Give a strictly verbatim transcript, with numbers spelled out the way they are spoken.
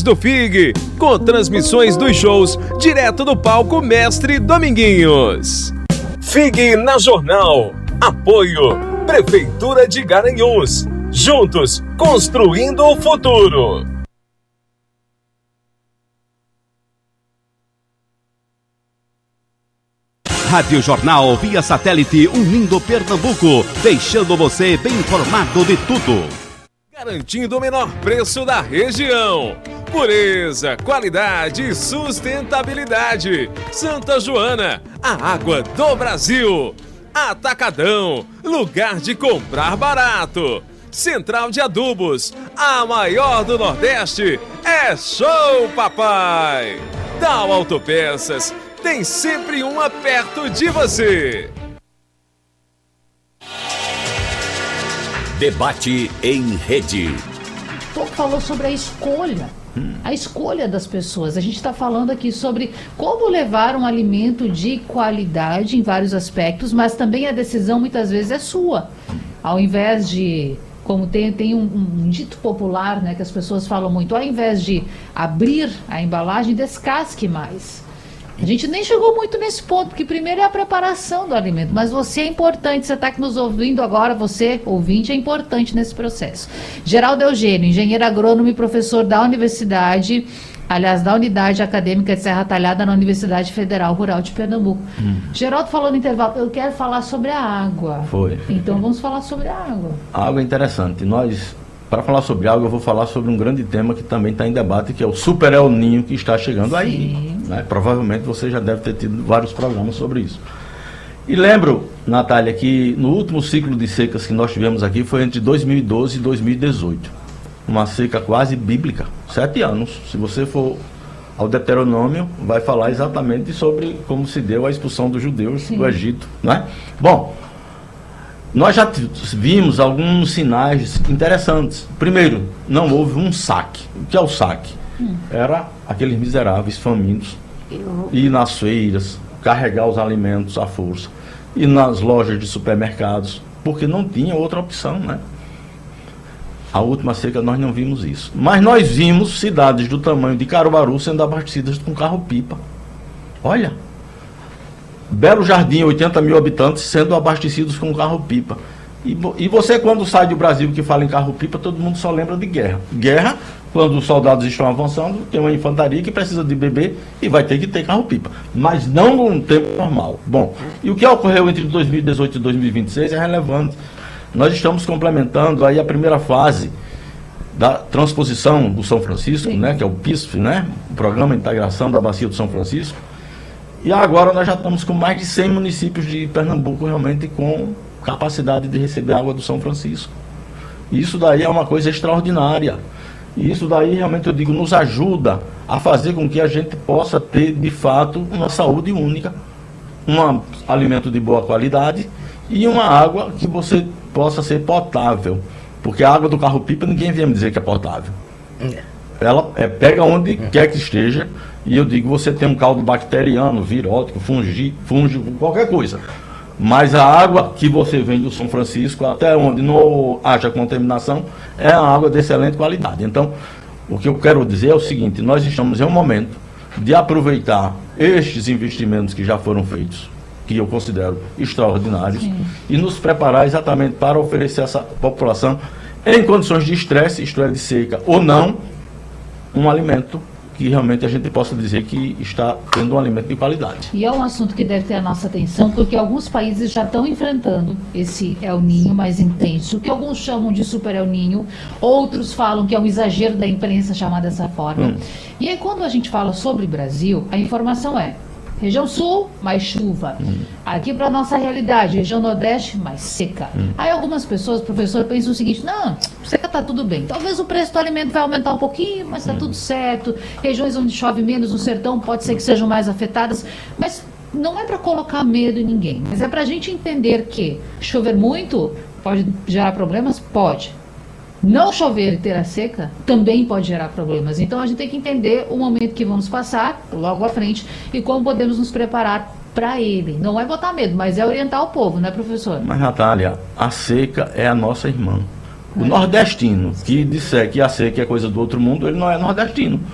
do F I G, com transmissões dos shows direto do palco Mestre Dominguinhos. F I G na Jornal. Apoio Prefeitura de Garanhuns. Juntos, construindo o futuro. Rádio Jornal via satélite unindo Pernambuco, deixando você bem informado de tudo. Garantindo o menor preço da região. Pureza, qualidade e sustentabilidade. Santa Joana, a água do Brasil. Atacadão, lugar de comprar barato. Central de Adubos, a maior do Nordeste. É show, papai! Tal Autopeças, tem sempre uma perto de você. Debate em rede. O Pouco falou sobre a escolha, hum. a escolha das pessoas. A gente está falando aqui sobre como levar um alimento de qualidade em vários aspectos, mas também a decisão muitas vezes é sua. Ao invés de, como tem, tem um, um dito popular, né, que as pessoas falam muito, ao invés de abrir a embalagem, descasque mais. A gente nem chegou muito nesse ponto, porque primeiro é a preparação do alimento, mas você é importante, você está aqui nos ouvindo agora, você, ouvinte, é importante nesse processo. Geraldo Eugênio, engenheiro agrônomo e professor da universidade, aliás, da Unidade Acadêmica de Serra Talhada na Universidade Federal Rural de Pernambuco. Hum. Geraldo falou no intervalo, eu quero falar sobre a água. Foi. Então vamos falar sobre a água. A água é interessante. Nós, para falar sobre água, eu vou falar sobre um grande tema que também está em debate, que é o Super El Ninho que está chegando. Sim. Aí. Né? Provavelmente você já deve ter tido vários programas sobre isso. E lembro, Natália, que no último ciclo de secas que nós tivemos aqui foi entre dois mil e doze e dois mil e dezoito. Uma seca quase bíblica, sete anos. Se você for ao Deuteronômio, vai falar exatamente sobre como se deu a expulsão dos judeus Sim. do Egito. Né? Bom, nós já vimos alguns sinais interessantes. Primeiro, não houve um saque. O que é o saque? Hum. Era aqueles miseráveis famintos Eu... ir nas feiras, carregar os alimentos à força, ir nas lojas de supermercados, porque não tinha outra opção, né? A última seca nós não vimos isso. Mas nós vimos cidades do tamanho de Caruaru sendo abastecidas com carro-pipa. Olha, Belo Jardim, oitenta mil habitantes sendo abastecidos com carro-pipa. E, e você, quando sai do Brasil que fala em carro-pipa, todo mundo só lembra de guerra. Guerra, quando os soldados estão avançando, tem uma infantaria que precisa de beber e vai ter que ter carro-pipa. Mas não num tempo normal. Bom, e o que ocorreu entre dois mil e dezoito e dois mil e vinte e seis é relevante. Nós estamos complementando aí a primeira fase da transposição do São Francisco, né, que é o P I S F, né, o Programa de Integração da Bacia do São Francisco. E agora nós já estamos com mais de cem municípios de Pernambuco realmente com capacidade de receber água do São Francisco. Isso daí é uma coisa extraordinária. E isso daí realmente, eu digo, nos ajuda a fazer com que a gente possa ter, de fato, uma saúde única, um alimento de boa qualidade e uma água que você possa ser potável. Porque a água do carro-pipa ninguém vem me dizer que é potável. Ela é, pega onde quer que esteja, e eu digo, você tem um caldo bacteriano, virótico, fungi, fúngico, qualquer coisa. Mas a água que você vem do São Francisco, até onde não haja contaminação, é a água de excelente qualidade. Então, o que eu quero dizer é o seguinte, nós estamos em um momento de aproveitar estes investimentos que já foram feitos, que eu considero extraordinários, Sim. e nos preparar exatamente para oferecer a essa população, em condições de estresse, isto é, de seca ou não, um alimento que realmente a gente possa dizer que está tendo um alimento de qualidade. E é um assunto que deve ter a nossa atenção, porque alguns países já estão enfrentando esse El Ninho mais intenso, que alguns chamam de Super El Ninho, outros falam que é um exagero da imprensa chamar dessa forma. Hum. E aí, quando a gente fala sobre Brasil, a informação é região sul, mais chuva. Hum. Aqui para nossa realidade, região nordeste, mais seca. Hum. Aí algumas pessoas, professor, pensam o seguinte, não, seca tá tudo bem. Talvez o preço do alimento vai aumentar um pouquinho, mas tá hum. tudo certo. Regiões onde chove menos no sertão pode ser que sejam mais afetadas. Mas não é para colocar medo em ninguém. Mas é para a gente entender que chover muito pode gerar problemas? Pode. Não chover e ter a seca também pode gerar problemas. Então a gente tem que entender o momento que vamos passar logo à frente e como podemos nos preparar para ele. Não é botar medo, mas é orientar o povo, né, professor? Mas, Natália, a seca é a nossa irmã. O é. nordestino que disser que a seca é coisa do outro mundo, ele não é nordestino.